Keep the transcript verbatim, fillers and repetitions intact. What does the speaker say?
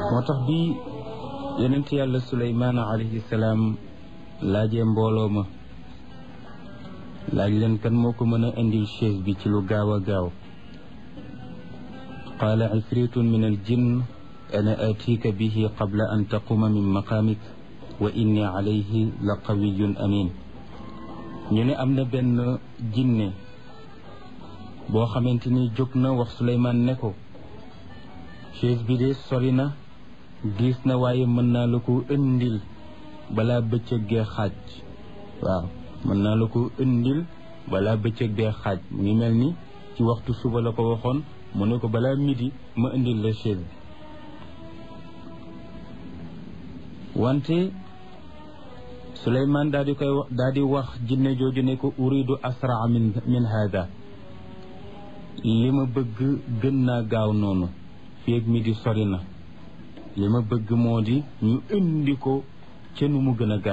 moo tax bi yonent yàlla suleymaan alayhi salaam laajee mbooloo ma laaj leen kan moo ko mën a indil chaise bi ci lu gaaw a gaaw qaala ifritun min al jinn ana atika bihi qabla an taquma min maqaamik wa inni alayhi la qawiyun amin ñu ne am na benn jinne boo xamante ni jóg na wax Suleymaan ne ko chaise bi de sori na diis na waaye mën naa la ko indil balaa bëccëg gee xaaj waaw mën naa la ko indil balaa bëccëg bee xaaj mu ngi mel ni ci waxtu suba la ko waxoon mu ne ko balaa midi ma indil la chaise bi wante Suleymaan daal di koy daal di wax jinne jooju ne ko uridu asraa min min hada li ma bëgg gën naa gaaw noonu fii ak midi sori na li ma bëgg moo di ñu indi ko ca nu mu gën a gaaw